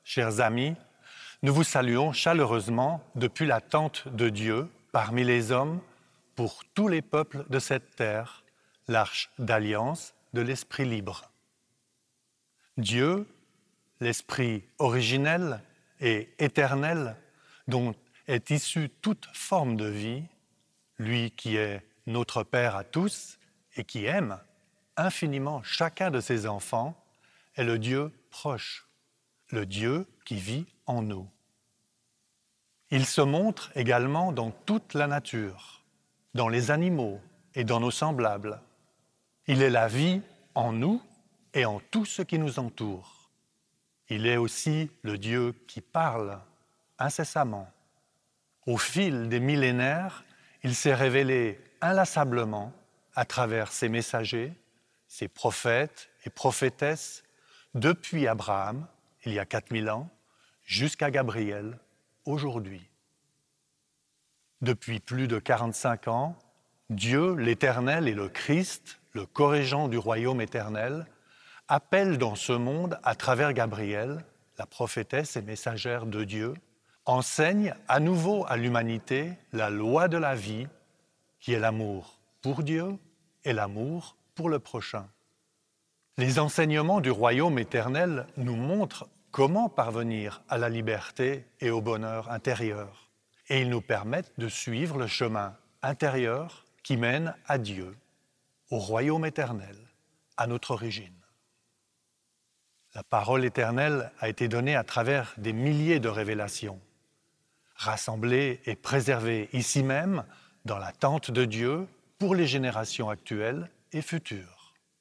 chers amis, nous vous saluons chaleureusement depuis la tente de Dieu parmi les hommes pour tous les peuples de cette terre, l'arche d'alliance de l'Esprit libre. Dieu, l'Esprit originel et éternel, dont est issue toute forme de vie, lui qui est notre Père à tous et qui aime infiniment chacun de ses enfants, est le Dieu proche, le Dieu qui vit en nous. Il se montre également dans toute la nature, dans les animaux et dans nos semblables. Il est la vie en nous et en tout ce qui nous entoure. Il est aussi le Dieu qui parle incessamment. Au fil des millénaires, il s'est révélé inlassablement à travers ses messagers, ses prophètes et prophétesses, depuis Abraham, il y a 4000 ans, jusqu'à Gabriel, aujourd'hui. Depuis plus de 45 ans, Dieu, l'Éternel et le Christ, le corrigant du royaume éternel, appellent dans ce monde, à travers Gabriel, la prophétesse et messagère de Dieu, enseigne à nouveau à l'humanité la loi de la vie, qui est l'amour pour Dieu et l'amour pour le prochain. Les enseignements du royaume éternel nous montrent comment parvenir à la liberté et au bonheur intérieur. Et ils nous permettent de suivre le chemin intérieur qui mène à Dieu, au royaume éternel, à notre origine. La parole éternelle a été donnée à travers des milliers de révélations, rassemblées et préservées ici même, dans la tente de Dieu, pour les générations actuelles et futures.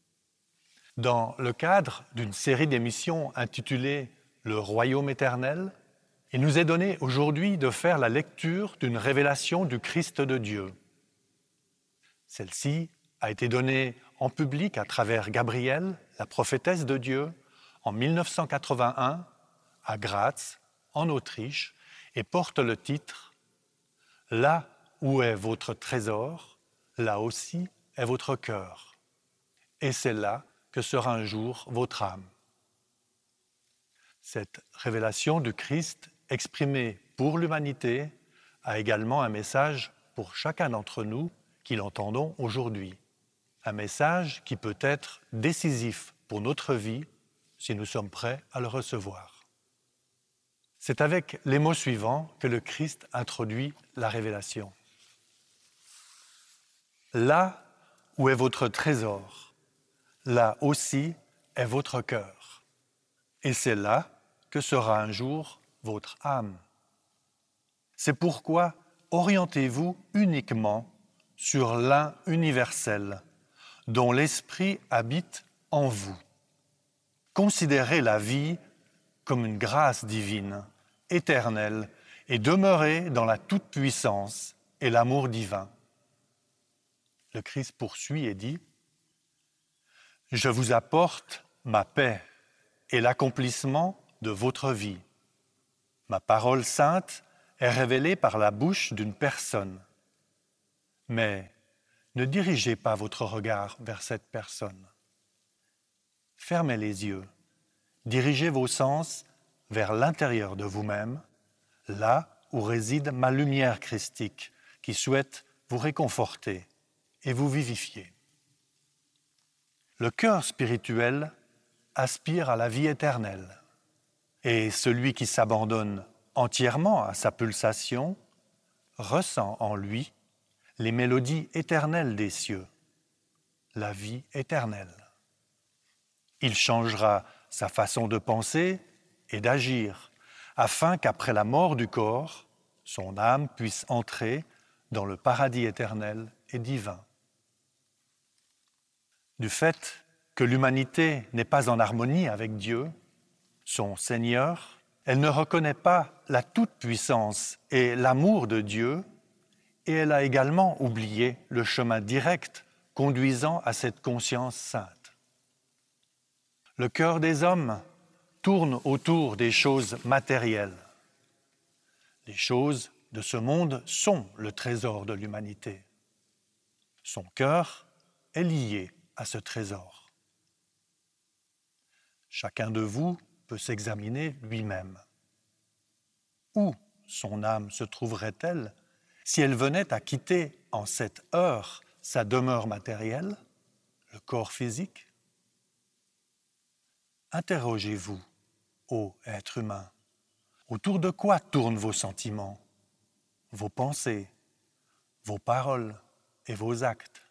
Dans le cadre d'une série d'émissions intitulée « Le royaume éternel », il nous est donné aujourd'hui de faire la lecture d'une révélation du Christ de Dieu. Celle-ci a été donnée en public à travers Gabriel, la prophétesse de Dieu, en 1981 à Graz, en Autriche, et porte le titre « Là où est votre trésor, là aussi est votre cœur. Et c'est là que sera un jour votre âme. » Cette révélation du Christ exprimée pour l'humanité a également un message pour chacun d'entre nous qui l'entendons aujourd'hui. Un message qui peut être décisif pour notre vie si nous sommes prêts à le recevoir. C'est avec les mots suivants que le Christ introduit la révélation. Là où est votre trésor, là aussi est votre cœur. Et c'est là que sera un jour votre âme. C'est pourquoi orientez-vous uniquement sur l'un universel, dont l'Esprit habite en vous. Considérez la vie comme une grâce divine, éternelle, et demeurez dans la toute-puissance et l'amour divin. Le Christ poursuit et dit « Je vous apporte ma paix et l'accomplissement de votre vie. Ma parole sainte est révélée par la bouche d'une personne. Mais ne dirigez pas votre regard vers cette personne. Fermez les yeux, dirigez vos sens vers l'intérieur de vous-même, là où réside ma lumière christique qui souhaite vous réconforter et vous vivifier. Le cœur spirituel aspire à la vie éternelle. Et celui qui s'abandonne entièrement à sa pulsation ressent en lui les mélodies éternelles des cieux, la vie éternelle. Il changera sa façon de penser et d'agir, afin qu'après la mort du corps, son âme puisse entrer dans le paradis éternel et divin. Du fait que l'humanité n'est pas en harmonie avec Dieu, son Seigneur, elle ne reconnaît pas la toute-puissance et l'amour de Dieu, et elle a également oublié le chemin direct conduisant à cette conscience sainte. Le cœur des hommes tourne autour des choses matérielles. Les choses de ce monde sont le trésor de l'humanité. Son cœur est lié à ce trésor. Chacun de vous peut s'examiner lui-même. Où son âme se trouverait-elle si elle venait à quitter en cette heure sa demeure matérielle, le corps physique? Interrogez-vous, ô être humain, autour de quoi tournent vos sentiments, vos pensées, vos paroles et vos actes?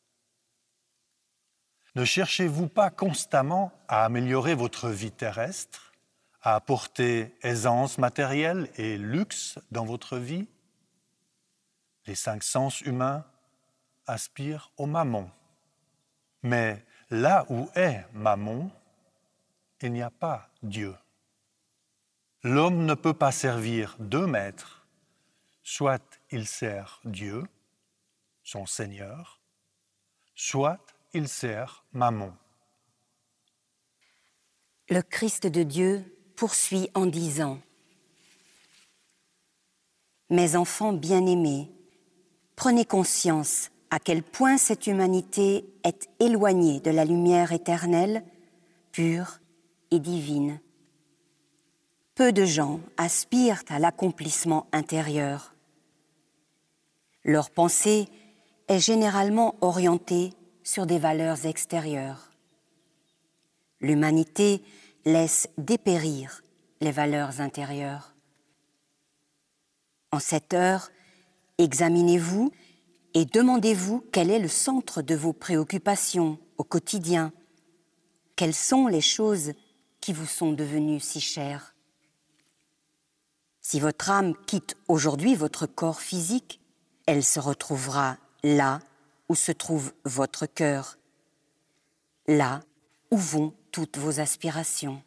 Ne cherchez-vous pas constamment à améliorer votre vie terrestre, à apporter aisance matérielle et luxe dans votre vie? Les 5 sens humains aspirent au mammon. Mais là où est mammon, il n'y a pas Dieu. L'homme ne peut pas servir 2 maîtres. Soit il sert Dieu, son Seigneur, soit il sert Mammon. Le Christ de Dieu poursuit en disant : « Mes enfants bien-aimés, prenez conscience à quel point cette humanité est éloignée de la lumière éternelle, pure et divine. Peu de gens aspirent à l'accomplissement intérieur. Leur pensée est généralement orientée sur des valeurs extérieures. L'humanité laisse dépérir les valeurs intérieures. En cette heure, examinez-vous et demandez-vous quel est le centre de vos préoccupations au quotidien. Quelles sont les choses qui vous sont devenues si chères? Si votre âme quitte aujourd'hui votre corps physique, elle se retrouvera là où se trouve votre cœur, là où vont toutes vos aspirations.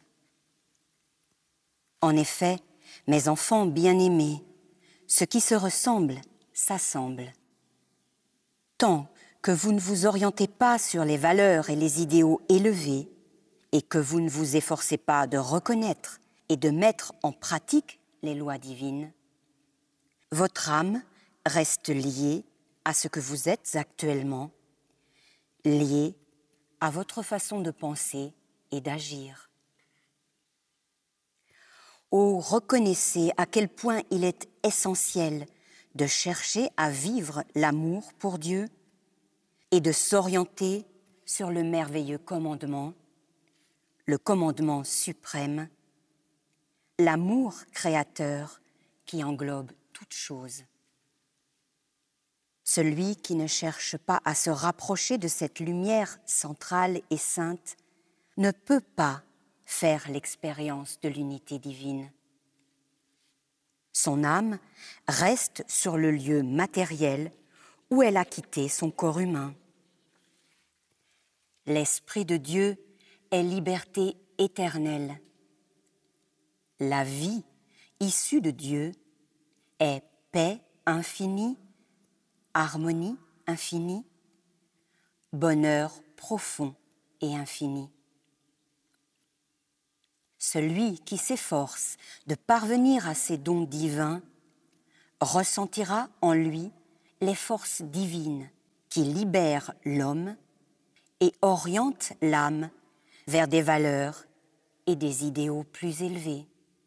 En effet, mes enfants bien-aimés, ce qui se ressemble s'assemble. Tant que vous ne vous orientez pas sur les valeurs et les idéaux élevés et que vous ne vous efforcez pas de reconnaître et de mettre en pratique les lois divines, votre âme reste liée à ce que vous êtes actuellement, liée à votre façon de penser et d'agir. Oh, reconnaissez à quel point il est essentiel de chercher à vivre l'amour pour Dieu et de s'orienter sur le merveilleux commandement, le commandement suprême, l'amour créateur qui englobe toutes choses. Celui qui ne cherche pas à se rapprocher de cette lumière centrale et sainte ne peut pas faire l'expérience de l'unité divine. Son âme reste sur le lieu matériel où elle a quitté son corps humain. L'Esprit de Dieu est liberté éternelle. La vie issue de Dieu est paix infinie, harmonie infinie, bonheur profond et infini. Celui qui s'efforce de parvenir à ces dons divins ressentira en lui les forces divines qui libèrent l'homme et orientent l'âme vers des valeurs et des idéaux plus élevés.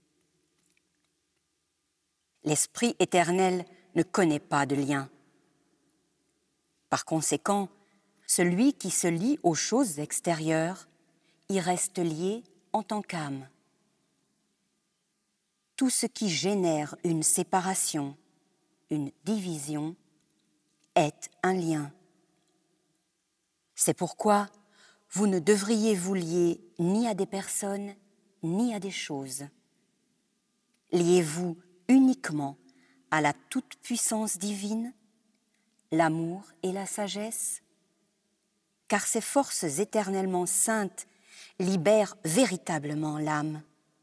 L'Esprit éternel ne connaît pas de lien. Par conséquent, celui qui se lie aux choses extérieures y reste lié en tant qu'âme. Tout ce qui génère une séparation, une division, est un lien. C'est pourquoi vous ne devriez vous lier ni à des personnes, ni à des choses. Liez-vous uniquement à la toute-puissance divine, l'amour et la sagesse, car ces forces éternellement saintes libèrent véritablement l'âme.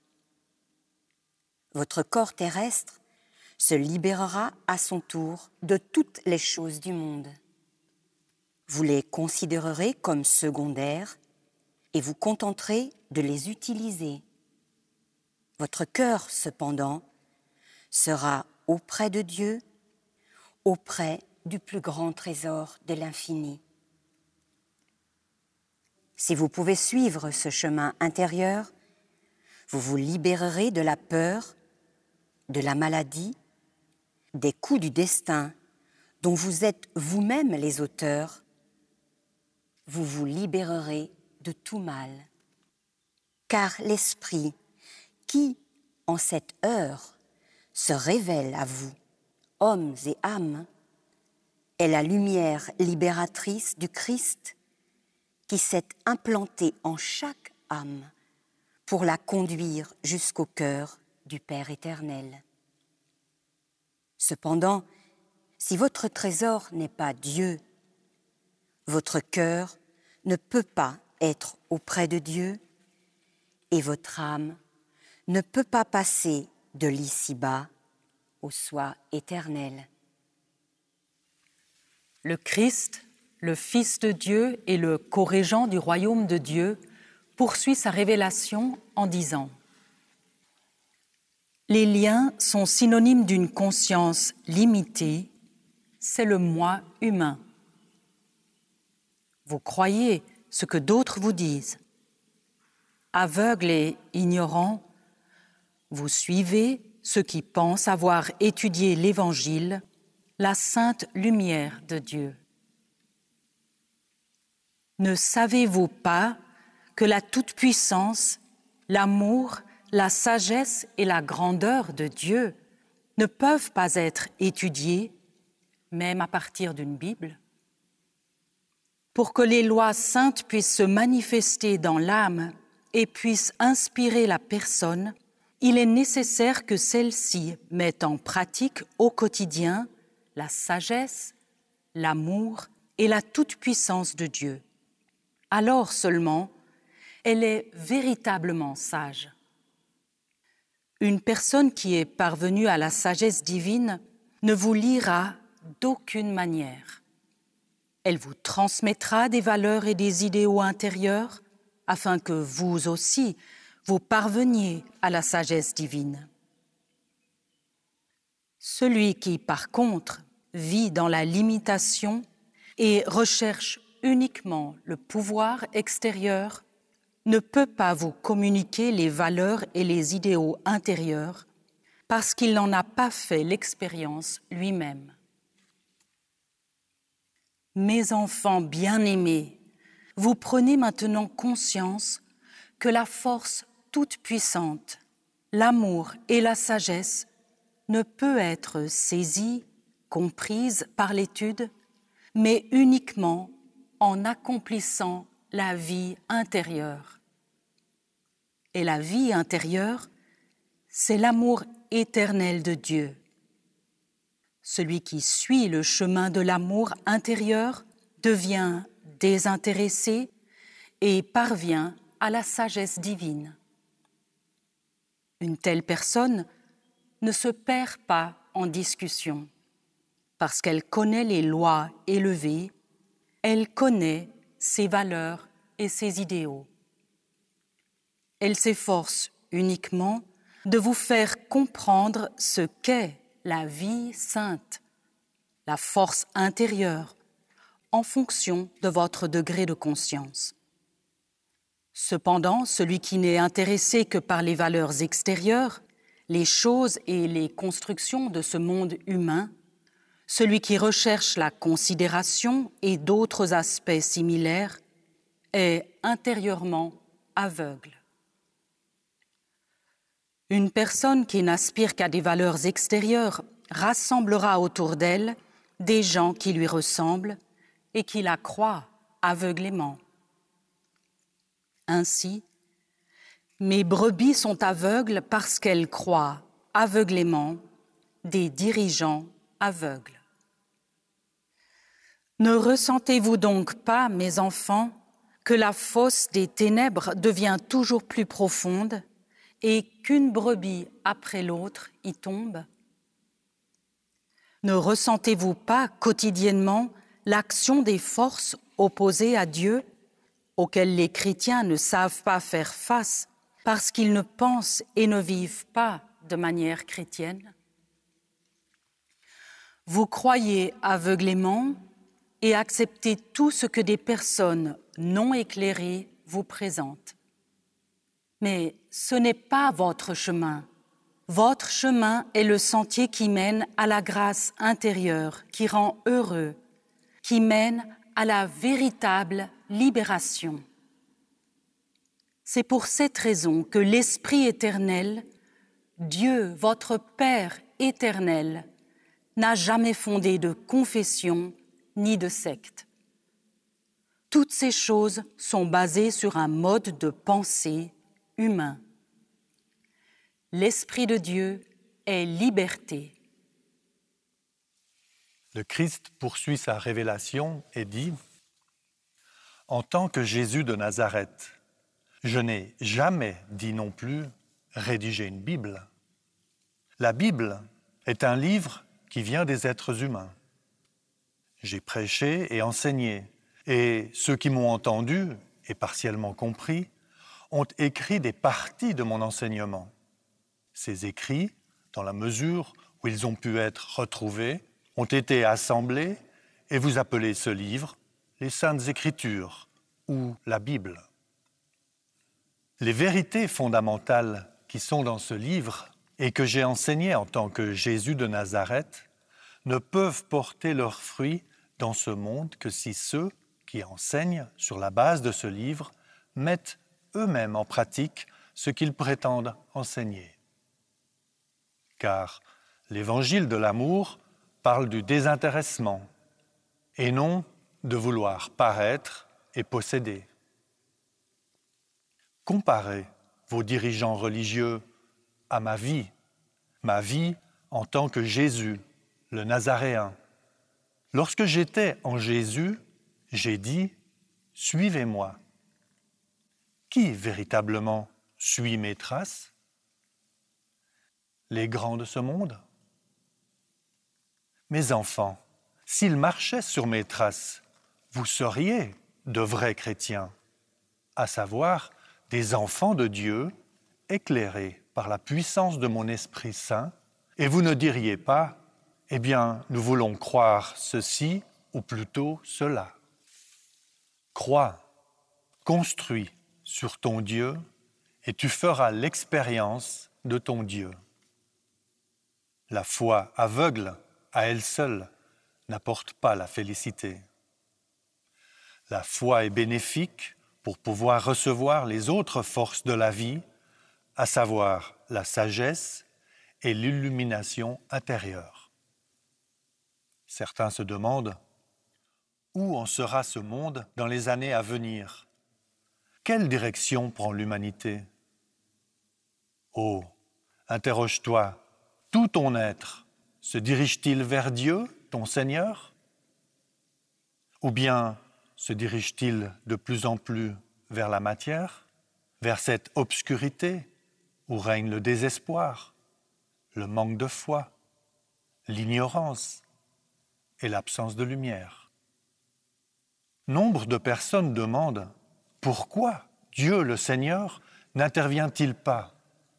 Votre corps terrestre se libérera à son tour de toutes les choses du monde. Vous les considérerez comme secondaires et vous contenterez de les utiliser. Votre cœur, cependant, sera auprès de Dieu, auprès du plus grand trésor de l'infini. Si vous pouvez suivre ce chemin intérieur, Vous vous libérerez de la peur, de la maladie, des coups du destin dont vous êtes vous-même les auteurs. Vous vous libérerez de tout mal. Car l'Esprit, qui, en cette heure, se révèle à vous, hommes et âmes, est la lumière libératrice du Christ qui s'est implantée en chaque âme pour la conduire jusqu'au cœur du Père éternel. Cependant, si votre trésor n'est pas Dieu, votre cœur ne peut pas être auprès de Dieu et votre âme ne peut pas passer de l'ici-bas au soi éternel. Le Christ, le Fils de Dieu et le co-régent du royaume de Dieu, poursuit sa révélation en disant « Les liens sont synonymes d'une conscience limitée, c'est le moi humain. Vous croyez ce que d'autres vous disent. Aveugle et ignorant, vous suivez ceux qui pensent avoir étudié l'Évangile, la sainte lumière de Dieu. Ne savez-vous pas que la toute-puissance, l'amour, la sagesse et la grandeur de Dieu ne peuvent pas être étudiées, même à partir d'une Bible? Pour que les lois saintes puissent se manifester dans l'âme et puissent inspirer la personne, il est nécessaire que celle-ci mette en pratique au quotidien la sagesse, l'amour et la toute-puissance de Dieu. Alors seulement, elle est véritablement sage. Une personne qui est parvenue à la sagesse divine ne vous liera d'aucune manière. Elle vous transmettra des valeurs et des idéaux intérieurs afin que vous aussi, vous parveniez à la sagesse divine. Celui qui, par contre, vit dans la limitation et recherche uniquement le pouvoir extérieur ne peut pas vous communiquer les valeurs et les idéaux intérieurs parce qu'il n'en a pas fait l'expérience lui-même. Mes enfants bien-aimés, vous prenez maintenant conscience que la force toute puissante, l'amour et la sagesse ne peut être saisie, comprise par l'étude, mais uniquement en accomplissant la vie intérieure. Et la vie intérieure, c'est l'amour éternel de Dieu. Celui qui suit le chemin de l'amour intérieur devient désintéressé et parvient à la sagesse divine. Une telle personne ne se perd pas en discussion, parce qu'elle connaît les lois élevées, elle connaît ses valeurs et ses idéaux. Elle s'efforce uniquement de vous faire comprendre ce qu'est la vie sainte, la force intérieure, en fonction de votre degré de conscience. Cependant, celui qui n'est intéressé que par les valeurs extérieures, les choses et les constructions de ce monde humain, celui qui recherche la considération et d'autres aspects similaires, est intérieurement aveugle. Une personne qui n'aspire qu'à des valeurs extérieures rassemblera autour d'elle des gens qui lui ressemblent et qui la croient aveuglément. Ainsi, mes brebis sont aveugles parce qu'elles croient aveuglément des dirigeants aveugles. Ne ressentez-vous donc pas, mes enfants, que la fosse des ténèbres devient toujours plus profonde et qu'une brebis après l'autre y tombe? Ne ressentez-vous pas quotidiennement l'action des forces opposées à Dieu, auxquelles les chrétiens ne savent pas faire face parce qu'ils ne pensent et ne vivent pas de manière chrétienne? Vous croyez aveuglément et acceptez tout ce que des personnes non éclairées vous présentent. Mais ce n'est pas votre chemin. Votre chemin est le sentier qui mène à la grâce intérieure, qui rend heureux, qui mène à la véritable libération. C'est pour cette raison que l'Esprit éternel, Dieu, votre Père éternel, n'a jamais fondé de confession ni de secte. Toutes ces choses sont basées sur un mode de pensée humain. L'Esprit de Dieu est liberté. Le Christ poursuit sa révélation et dit « En tant que Jésus de Nazareth, je n'ai jamais dit non plus rédiger une Bible. La Bible est un livre qui vient des êtres humains. J'ai prêché et enseigné, et ceux qui m'ont entendu et partiellement compris ont écrit des parties de mon enseignement. Ces écrits, dans la mesure où ils ont pu être retrouvés, ont été assemblés et vous appelez ce livre les Saintes Écritures ou la Bible. Les vérités fondamentales qui sont dans ce livre et que j'ai enseignées en tant que Jésus de Nazareth ne peuvent porter leurs fruits dans ce monde que si ceux qui enseignent sur la base de ce livre mettent eux-mêmes en pratique ce qu'ils prétendent enseigner. Car l'évangile de l'amour parle du désintéressement et non de vouloir paraître et posséder. Comparez vos dirigeants religieux à ma vie en tant que Jésus, le Nazaréen. Lorsque j'étais en Jésus, j'ai dit « Suivez-moi ». Qui véritablement suit mes traces? Les grands de ce monde? Mes enfants, s'ils marchaient sur mes traces, vous seriez de vrais chrétiens, à savoir des enfants de Dieu éclairés par la puissance de mon Esprit Saint, et vous ne diriez pas « Eh bien, nous voulons croire ceci ou plutôt cela ». Crois, construis sur ton Dieu et tu feras l'expérience de ton Dieu. La foi aveugle, à elle seule, n'apporte pas la félicité. La foi est bénéfique pour pouvoir recevoir les autres forces de la vie, à savoir la sagesse et l'illumination intérieure. Certains se demandent où en sera ce monde dans les années à venir? Quelle direction prend l'humanité? Oh, interroge-toi, tout ton être se dirige-t-il vers Dieu, ton Seigneur? Ou bien se dirige-t-il de plus en plus vers la matière, vers cette obscurité où règne le désespoir, le manque de foi, l'ignorance et l'absence de lumière? Nombre de personnes demandent pourquoi Dieu le Seigneur n'intervient-il pas?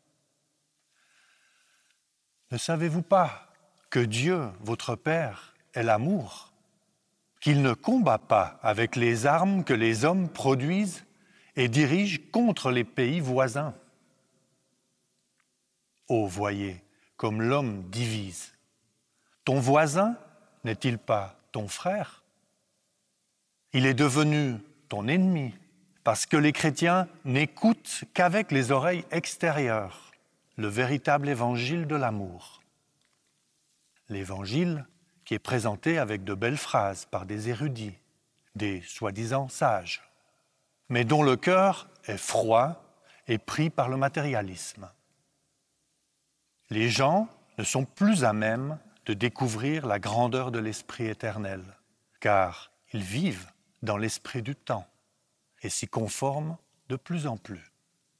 Ne savez-vous pas que Dieu, votre Père, est l'amour, qu'il ne combat pas avec les armes que les hommes produisent et dirigent contre les pays voisins? Oh, voyez, comme l'homme divise. Ton voisin n'est-il pas ton frère? Il est devenu ton ennemi parce que les chrétiens n'écoutent qu'avec les oreilles extérieures le véritable évangile de l'amour. L'évangile qui est présenté avec de belles phrases par des érudits, des soi-disant sages, mais dont le cœur est froid et pris par le matérialisme. Les gens ne sont plus à même de découvrir la grandeur de l'Esprit éternel, car ils vivent dans l'esprit du temps et s'y conforment de plus en plus.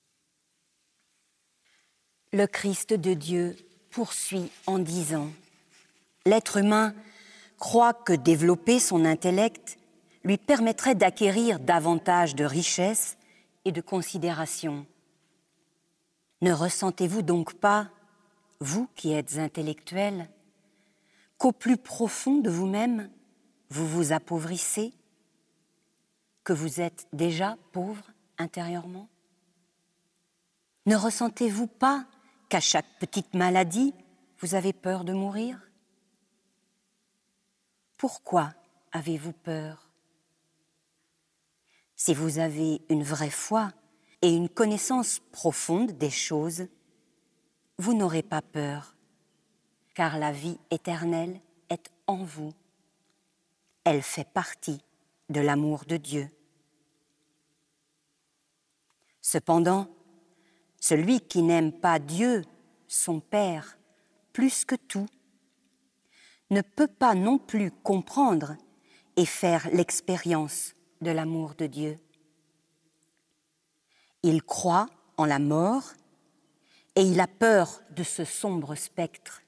Le Christ de Dieu poursuit en disant « L'être humain croit que développer son intellect lui permettrait d'acquérir davantage de richesses et de considération. Ne ressentez-vous donc pas, vous qui êtes intellectuels, qu'au plus profond de vous-même, vous vous appauvrissez, que vous êtes déjà pauvre intérieurement? Ne ressentez-vous pas qu'à chaque petite maladie, vous avez peur de mourir? Pourquoi avez-vous peur? Si vous avez une vraie foi et une connaissance profonde des choses, vous n'aurez pas peur, car la vie éternelle est en vous. Elle fait partie de l'amour de Dieu. Cependant, celui qui n'aime pas Dieu, son Père, plus que tout, ne peut pas non plus comprendre et faire l'expérience de l'amour de Dieu. Il croit en la mort et il a peur de ce sombre spectre.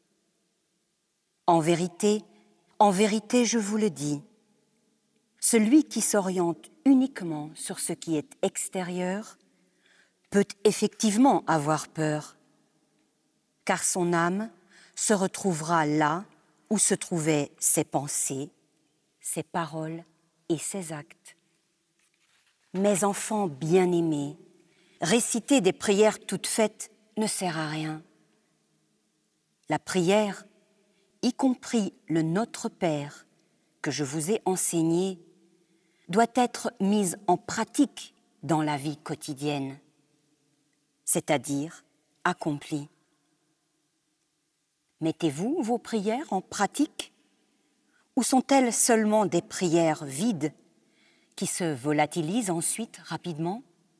En vérité, je vous le dis, celui qui s'oriente uniquement sur ce qui est extérieur peut effectivement avoir peur, car son âme se retrouvera là où se trouvaient ses pensées, ses paroles et ses actes. Mes enfants bien-aimés, réciter des prières toutes faites ne sert à rien. La prière, y compris le Notre Père que je vous ai enseigné, doit être mise en pratique dans la vie quotidienne, c'est-à-dire accomplie. Mettez-vous vos prières en pratique ou sont-elles seulement des prières vides qui se volatilisent ensuite rapidement?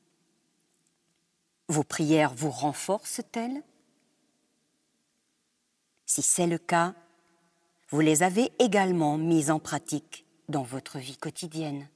Vos prières vous renforcent-elles? Si c'est le cas, vous les avez également mises en pratique dans votre vie quotidienne.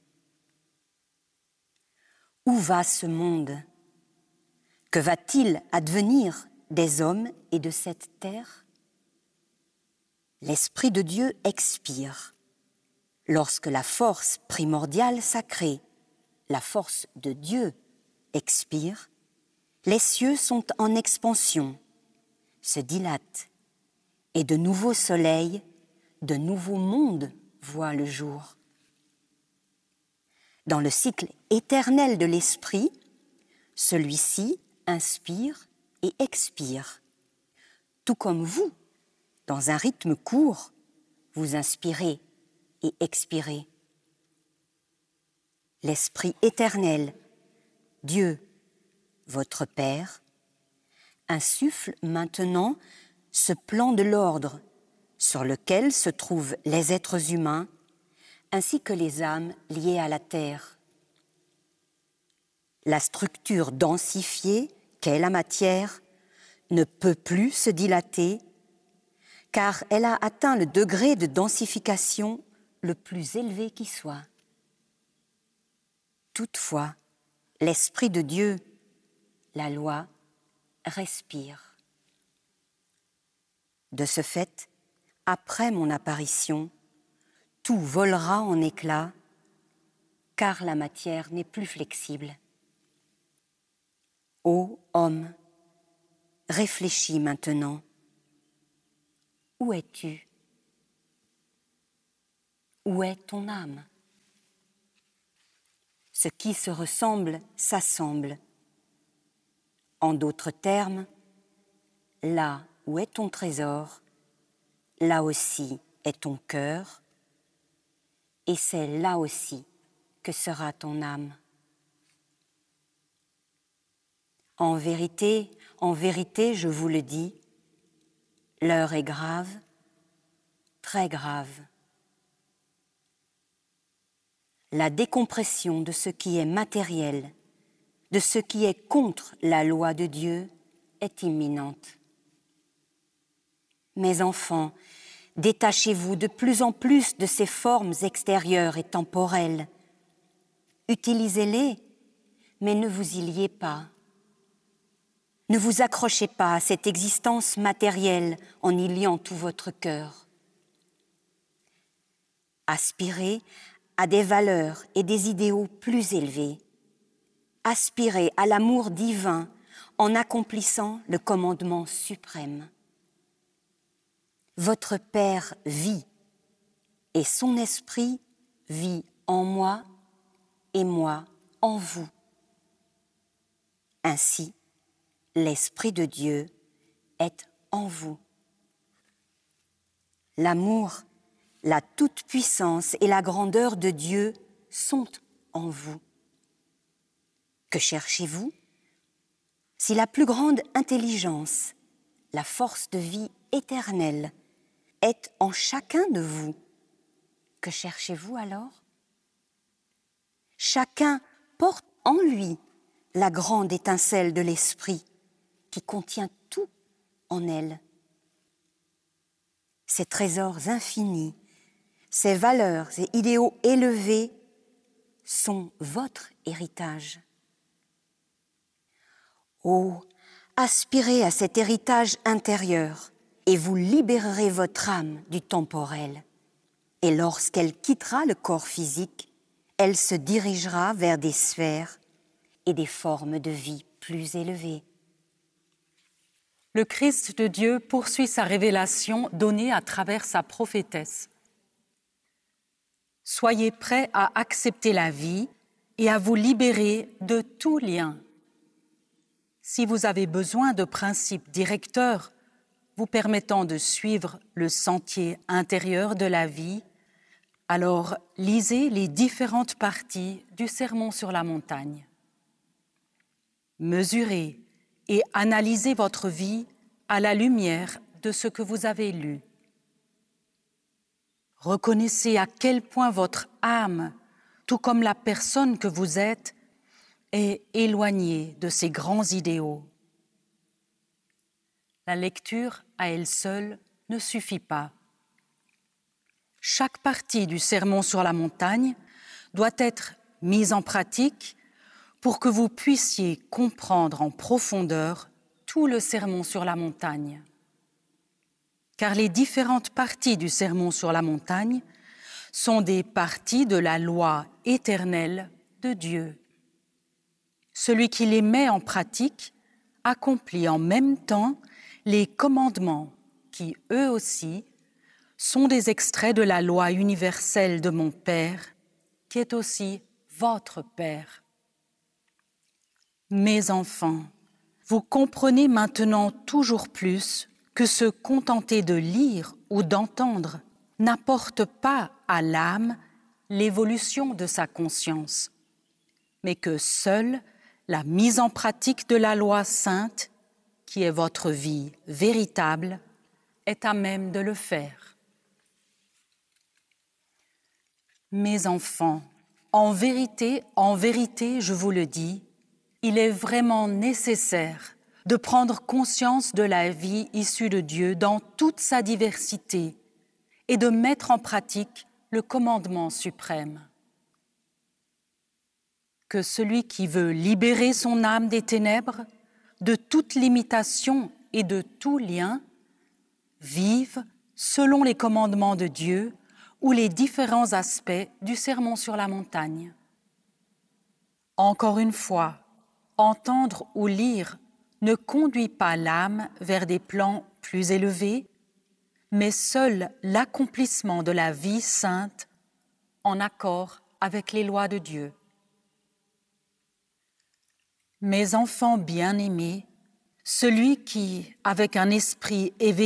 Où va ce monde? Que va-t-il advenir des hommes et de cette terre? L'Esprit de Dieu expire. Lorsque la force primordiale sacrée, la force de Dieu, expire, les cieux sont en expansion, se dilatent, et de nouveaux soleils, de nouveaux mondes voient le jour. Dans le cycle éternel de l'Esprit, celui-ci inspire et expire, tout comme vous, dans un rythme court, vous inspirez et expirez. L'Esprit éternel, Dieu, votre Père, insuffle maintenant ce plan de l'ordre sur lequel se trouvent les êtres humains ainsi que les âmes liées à la terre. La structure densifiée qu'est la matière ne peut plus se dilater car elle a atteint le degré de densification le plus élevé qui soit. Toutefois, l'Esprit de Dieu, la loi, respire. De ce fait, après mon apparition, tout volera en éclats, car la matière n'est plus flexible. Ô homme, réfléchis maintenant. Où es-tu? Où est ton âme? Ce qui se ressemble s'assemble. En d'autres termes, là où est ton trésor, là aussi est ton cœur, et c'est là aussi que sera ton âme. En vérité, je vous le dis, l'heure est grave, très grave. La décompression de ce qui est matériel, de ce qui est contre la loi de Dieu, est imminente. Mes enfants, détachez-vous de plus en plus de ces formes extérieures et temporelles. Utilisez-les, mais ne vous y liez pas. Ne vous accrochez pas à cette existence matérielle en y liant tout votre cœur. Aspirez à des valeurs et des idéaux plus élevés. Aspirez à l'amour divin en accomplissant le commandement suprême. Votre Père vit et son esprit vit en moi et moi en vous. Ainsi, l'Esprit de Dieu est en vous. L'amour, la toute-puissance et la grandeur de Dieu sont en vous. Que cherchez-vous? Si la plus grande intelligence, la force de vie éternelle, est en chacun de vous, que cherchez-vous alors? Chacun porte en lui la grande étincelle de l'esprit qui contient tout en elle. Ces trésors infinis, ces valeurs et idéaux élevés sont votre héritage. Oh, aspirez à cet héritage intérieur et vous libérerez votre âme du temporel. Et lorsqu'elle quittera le corps physique, elle se dirigera vers des sphères et des formes de vie plus élevées. Le Christ de Dieu poursuit sa révélation donnée à travers sa prophétesse. Soyez prêts à accepter la vie et à vous libérer de tout lien. Si vous avez besoin de principes directeurs vous permettant de suivre le sentier intérieur de la vie, alors lisez les différentes parties du Sermon sur la montagne. Mesurez et analysez votre vie à la lumière de ce que vous avez lu. Reconnaissez à quel point votre âme, tout comme la personne que vous êtes, est éloignée de ces grands idéaux. La lecture à elle seule ne suffit pas. Chaque partie du Sermon sur la montagne doit être mise en pratique pour que vous puissiez comprendre en profondeur tout le Sermon sur la montagne. Car les différentes parties du Sermon sur la montagne sont des parties de la loi éternelle de Dieu. Celui qui les met en pratique accomplit en même temps les commandements qui, eux aussi, sont des extraits de la loi universelle de mon Père, qui est aussi votre Père. Mes enfants, vous comprenez maintenant toujours plus que se contenter de lire ou d'entendre n'apporte pas à l'âme l'évolution de sa conscience, mais que seule la mise en pratique de la loi sainte, qui est votre vie véritable, est à même de le faire. Mes enfants, en vérité, je vous le dis, il est vraiment nécessaire de prendre conscience de la vie issue de Dieu dans toute sa diversité et de mettre en pratique le commandement suprême. Que celui qui veut libérer son âme des ténèbres, de toute limitation et de tout lien, vive selon les commandements de Dieu ou les différents aspects du Sermon sur la montagne. Encore une fois, entendre ou lire ne conduit pas l'âme vers des plans plus élevés, mais seul l'accomplissement de la vie sainte en accord avec les lois de Dieu. Mes enfants bien-aimés, celui qui, avec un esprit éveillé,